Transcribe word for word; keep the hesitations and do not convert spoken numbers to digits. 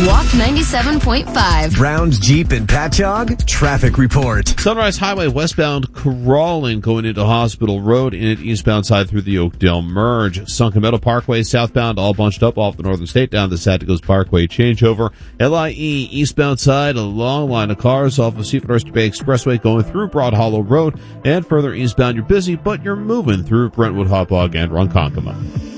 Walk ninety-seven point five. Brown's Jeep and Patchogue traffic report. Sunrise Highway westbound crawling going into Hospital Road in it eastbound side through the Oakdale merge. Sunken Meadow Parkway southbound all bunched up off the Northern State down the Santikos Parkway changeover. L I E eastbound side a long line of cars off of Seaford Oyster Bay Expressway going through Broad Hollow Road, and further eastbound you're busy but you're moving through Brentwood, Hauppauge, and Ronkonkoma.